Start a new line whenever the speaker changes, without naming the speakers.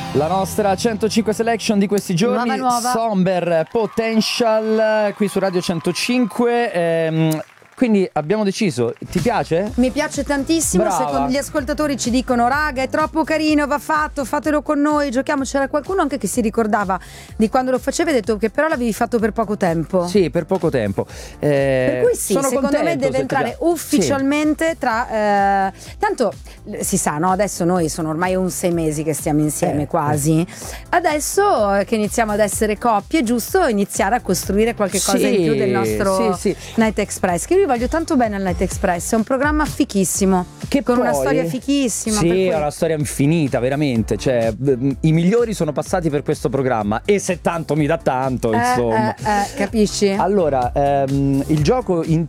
La nostra 105 selection di questi giorni,
nuova.
Somber Potential, qui su Radio 105. Quindi abbiamo deciso, ti piace?
Mi piace tantissimo.
Brava.
Secondo gli ascoltatori ci dicono: raga, è troppo carino, va fatto, fatelo con noi, giochiamo. C'era qualcuno anche che si ricordava di quando lo facevi e ha detto che però l'avevi fatto per poco tempo.
Sì, per poco tempo.
Per cui sì,
sono
secondo me
contento
deve
se ti
entrare
piace.
ufficialmente tra tanto si sa, no? Adesso noi sono ormai 6 mesi che stiamo insieme quasi. Adesso che iniziamo ad essere coppie, è giusto iniziare a costruire qualche cosa in più del nostro Night Express. Che io voglio tanto bene al Night Express, è un programma fichissimo,
che
con
poi,
una storia fichissima.
Sì, è una storia infinita, veramente. Cioè, i migliori sono passati per questo programma. E se tanto mi dà tanto, insomma.
Capisci?
Allora, il gioco